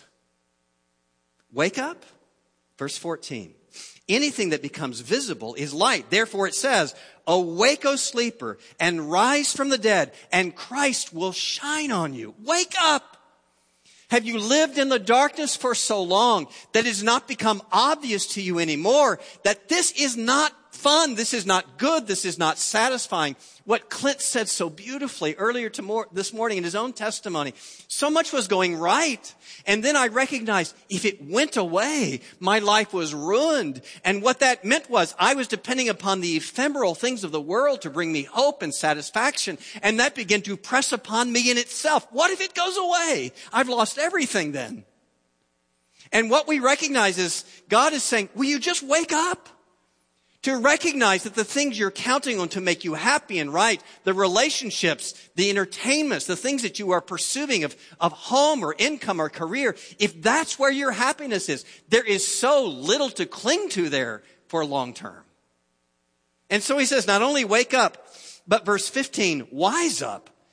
Wake up, verse fourteen. Anything that becomes visible is light. Therefore it says, "Awake, O sleeper, and rise from the dead, and Christ will shine on you." Wake up! Have you lived in the darkness for so long that it has not become obvious to you anymore that this is not fun, this is not good, this is not satisfying? What Clint said so beautifully earlier tomorrow, this morning in his own testimony, so much was going right. And then I recognized if it went away, my life was ruined. And what that meant was I was depending upon the ephemeral things of the world to bring me hope and satisfaction. And that began to press upon me in itself. What if it goes away? I've lost everything then. And what we recognize is God is saying, will you just wake up? To recognize that the things you're counting on to make you happy and right, the relationships, the entertainments, the things that you are pursuing of, of home or income or career, if that's where your happiness is, there is so little to cling to there for long term. And so he says, not only wake up, but verse fifteen, wise up.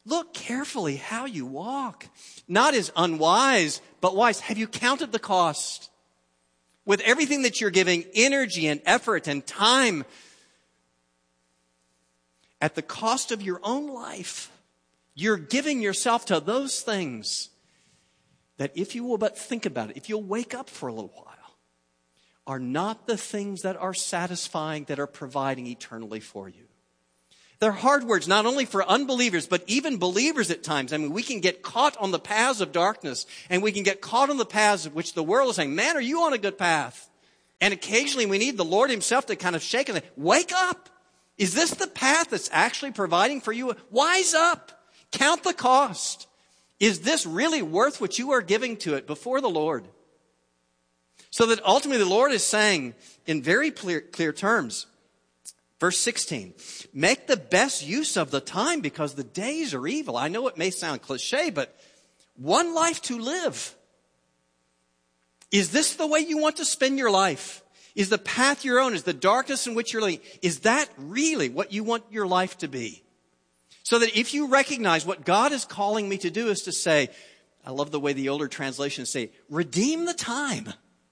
Look carefully how you walk, not as unwise, but wise. Have you counted the cost? With everything that you're giving, energy and effort and time, at the cost of your own life, you're giving yourself to those things that, if you will but think about it, if you'll wake up for a little while, are not the things that are satisfying, that are providing eternally for you. They're hard words, not only for unbelievers, but even believers at times. I mean, we can get caught on the paths of darkness, and we can get caught on the paths of which the world is saying, man, are you on a good path? And occasionally we need the Lord himself to kind of shake and say, wake up. Is this the path that's actually providing for you? Wise up. Count the cost. Is this really worth what you are giving to it before the Lord? So that ultimately the Lord is saying in very clear, clear terms, verse sixteen, make the best use of the time because the days are evil. I know it may sound cliche, but one life to live. Is this the way you want to spend your life? Is the path your own? Is the darkness in which you're living? Is that really what you want your life to be? So that if you recognize what God is calling me to do is to say, I love the way the older translations say, redeem the time.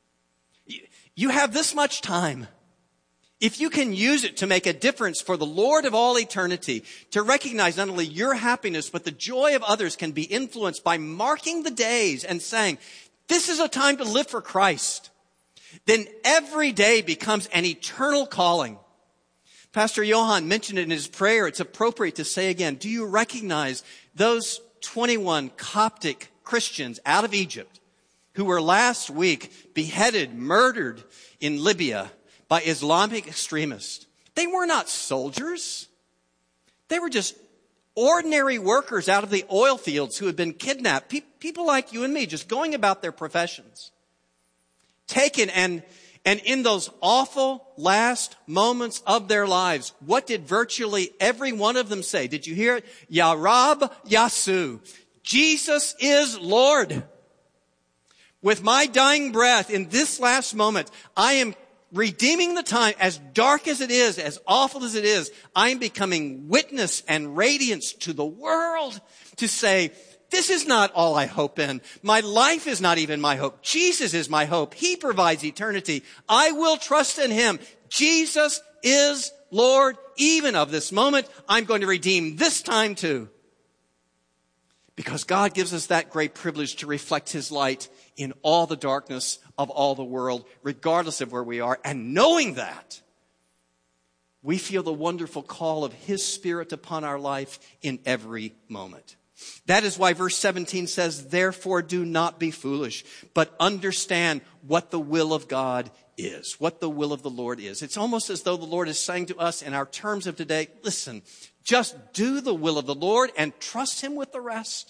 You have this much time. If you can use it to make a difference for the Lord of all eternity, to recognize not only your happiness, but the joy of others can be influenced by marking the days and saying, this is a time to live for Christ, then every day becomes an eternal calling. Pastor Johan mentioned it in his prayer. It's appropriate to say again, do you recognize those twenty-one Coptic Christians out of Egypt who were last week beheaded, murdered in Libya by Islamic extremists? They were not soldiers. They were just ordinary workers out of the oil fields who had been kidnapped. Pe- people like you and me just going about their professions. Taken and, and in those awful last moments of their lives, what did virtually every one of them say? Did you hear it? Ya Rab Yasu. Jesus is Lord. With my dying breath in this last moment, I am redeeming the time. As dark as it is, as awful as it is, I am becoming witness and radiance to the world to say, this is not all I hope in. My life is not even my hope. Jesus is my hope. He provides eternity. I will trust in him. Jesus is Lord. Even of this moment, I'm going to redeem this time too. Because God gives us that great privilege to reflect his light in all the darkness of all the world, regardless of where we are. And knowing that, we feel the wonderful call of his Spirit upon our life in every moment. That is why verse seventeen says, therefore do not be foolish, but understand what the will of God is, what the will of the Lord is. It's almost as though the Lord is saying to us in our terms of today, listen, just do the will of the Lord and trust him with the rest.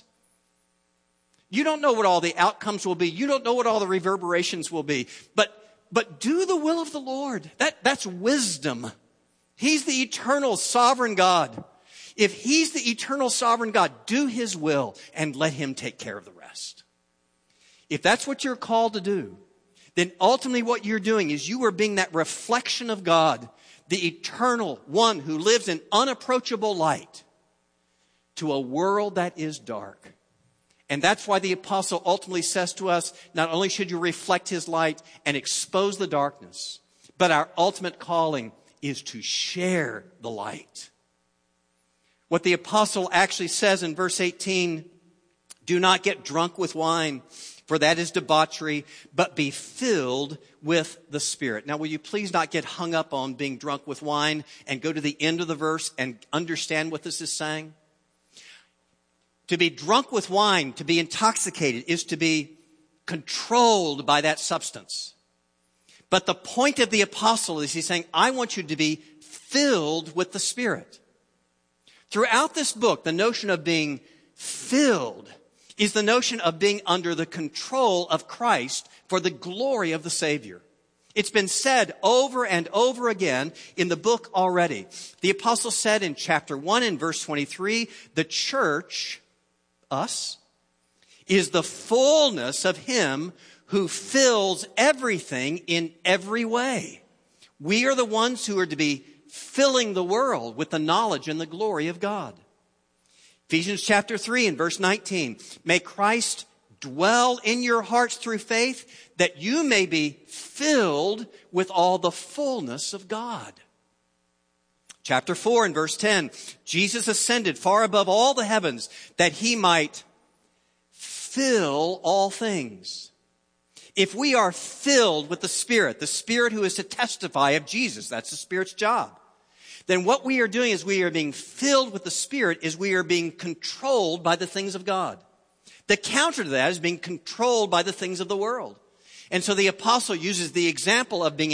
You don't know what all the outcomes will be. You don't know what all the reverberations will be. But, but do the will of the Lord. That, that's wisdom. He's the eternal sovereign God. If he's the eternal sovereign God, do his will and let him take care of the rest. If that's what you're called to do, then ultimately what you're doing is you are being that reflection of God, the eternal one who lives in unapproachable light, to a world that is dark. And that's why the apostle ultimately says to us, not only should you reflect his light and expose the darkness, but our ultimate calling is to share the light. What the apostle actually says in verse eighteen, do not get drunk with wine, for that is debauchery, but be filled with the Spirit. Now, will you please not get hung up on being drunk with wine and go to the end of the verse and understand what this is saying? To be drunk with wine, to be intoxicated, is to be controlled by that substance. But the point of the apostle is he's saying, I want you to be filled with the Spirit. Throughout this book, the notion of being filled is the notion of being under the control of Christ for the glory of the Savior. It's been said over and over again in the book already. The apostle said in chapter one in verse twenty-three, the church, us, is the fullness of him who fills everything in every way. We are the ones who are to be filling the world with the knowledge and the glory of God. Ephesians chapter three and verse nineteen. May Christ dwell in your hearts through faith, that you may be filled with all the fullness of God. Chapter four and verse ten. Jesus ascended far above all the heavens, that he might fill all things. If we are filled with the Spirit, the Spirit who is to testify of Jesus, that's the Spirit's job, then what we are doing is we are being filled with the Spirit, is we are being controlled by the things of God. The counter to that is being controlled by the things of the world. And so the apostle uses the example of being